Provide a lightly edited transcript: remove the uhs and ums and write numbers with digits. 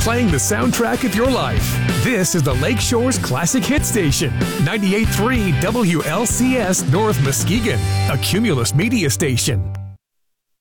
playing the soundtrack of your life. This is the Lakeshore's Classic Hit Station, 98.3 WLCS North Muskegon, a Cumulus media station.